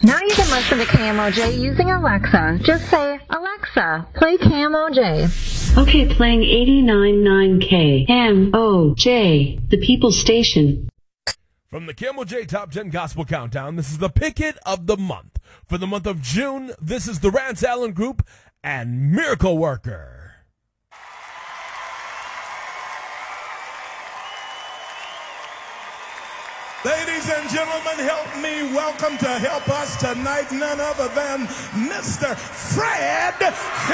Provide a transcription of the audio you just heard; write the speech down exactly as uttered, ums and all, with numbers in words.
Now you can listen to K M O J using Alexa. Just say, Alexa, play K M O J. Okay, playing eighty-nine point nine K M O J, the People's Station. From the K M O J Top ten Gospel Countdown, this is the Picket of the Month. For the month of June, this is the Rance Allen Group and Miracle Worker. Ladies and gentlemen, help me welcome to help us tonight none other than Mister Fred